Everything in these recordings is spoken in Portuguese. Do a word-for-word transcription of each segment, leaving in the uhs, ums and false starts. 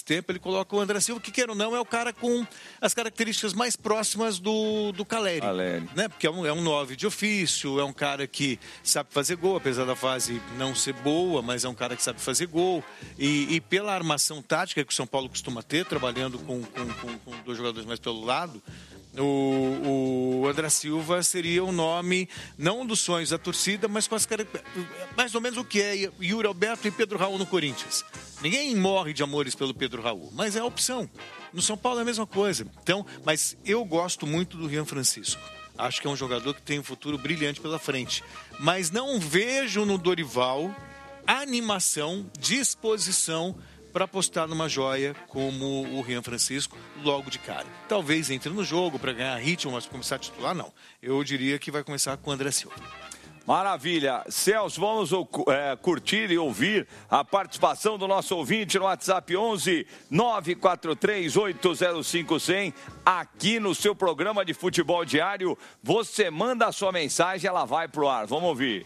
tempo, ele coloca o André Silva, que queira ou não, é o cara com as características mais próximas do, do Caleri. Caleri. Né? Porque é um, é um nove de ofício, é um cara que sabe fazer gol, apesar da fase não ser boa, mas é um cara que sabe fazer gol. E, e pela armação tática que o São Paulo costuma ter, trabalhando com, com, com, com dois jogadores mais pelo lado, O, o André Silva seria o nome, não dos sonhos da torcida, mas com as mais ou menos o que é Yuri Alberto e Pedro Raul no Corinthians. Ninguém morre de amores pelo Pedro Raul, mas é a opção. No São Paulo é a mesma coisa. Então, mas eu gosto muito do Rian Francisco. Acho que é um jogador que tem um futuro brilhante pela frente. Mas não vejo no Dorival animação, disposição para apostar numa joia como o Rian Francisco logo de cara. Talvez entre no jogo para ganhar ritmo, mas começar a titular, não. Eu diria que vai começar com o André Silva. Maravilha. Celso, vamos é, curtir e ouvir a participação do nosso ouvinte no WhatsApp onze nove quatro três oito zero cinco zero zero. Aqui no seu programa de futebol diário, você manda a sua mensagem, ela vai pro ar. Vamos ouvir.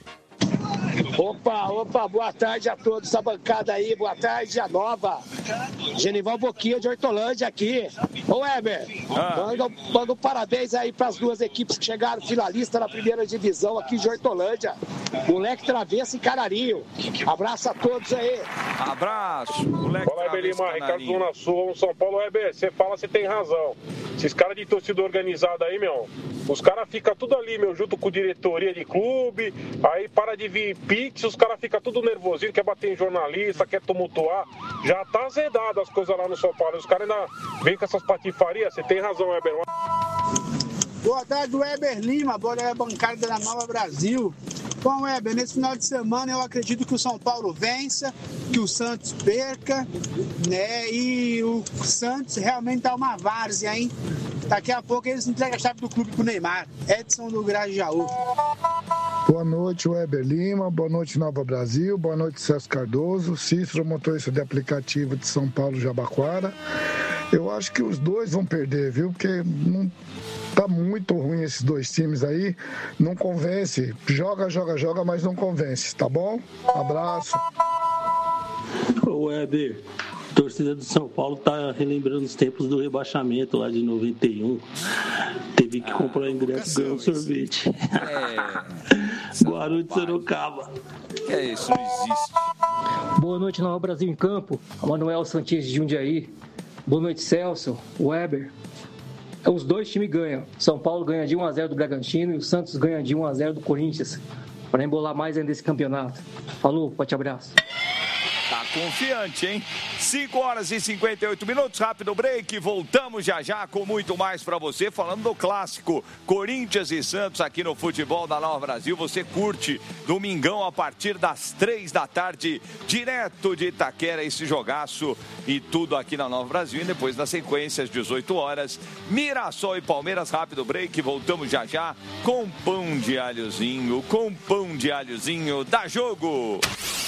Opa, opa, boa tarde a todos, essa bancada aí, boa tarde, a nova. Genival Boquinha de Hortolândia aqui. Ô Weber, ah. manda, manda um parabéns aí para as duas equipes que chegaram finalista na primeira divisão aqui de Hortolândia. Moleque Travesso e Canarinho. Abraço a todos aí. Abraço, moleque Fala, Weber Lima, Ricardo Zona Sul, São Paulo. Weber, você fala, você tem razão. Esses caras de torcida organizada aí, meu, os caras ficam tudo ali, meu, junto com diretoria de clube, aí para de vir Pix, os caras ficam tudo nervosinho, quer bater em jornalista, quer tumultuar. Já tá azedado as coisas lá no São Paulo. Os caras ainda vêm com essas patifarias. Você tem razão, Weber. Boa tarde, Weber Lima, boa bancada da Nova Brasil. Bom, Weber, nesse final de semana eu acredito que o São Paulo vença, que o Santos perca, né? E o Santos realmente tá uma várzea, hein? Daqui a pouco eles entregam a chave do clube pro Neymar. Edson do Grajaú. Boa noite, Weber Lima. Boa noite, Nova Brasil. Boa noite, Celso Cardoso. Cícero, motorista de aplicativo de São Paulo, Jabaquara. Eu acho que os dois vão perder, viu? Porque não tá muito ruim esses dois times aí. Não convence. Joga, joga, joga, mas não convence, tá bom? Abraço. Ô, Weber, a torcida do São Paulo tá relembrando os tempos do rebaixamento lá de noventa e um. Teve que ah, comprar ingresso e ganhar um sorvete. É. Guarulhos de Sorocaba. É isso, não existe. Boa noite, Nova Brasil em Campo. Manuel Santos de Jundiaí. Boa noite, Celso, Weber. Os dois times ganham. São Paulo ganha de um a zero do Bragantino e o Santos ganha de um a zero do Corinthians. Para embolar mais ainda esse campeonato. Falou, forte abraço. Tá confiante, hein? cinco horas e cinquenta e oito minutos, rápido break. Voltamos já já com muito mais para você, falando do clássico Corinthians e Santos aqui no Futebol da Nova Brasil. Você curte domingão a partir das três da tarde, direto de Itaquera, esse jogaço e tudo aqui na Nova Brasil. E depois, na sequência, às dezoito horas, Mirassol e Palmeiras, rápido break. Voltamos já já com pão de alhozinho, com pão de alhozinho. Dá jogo!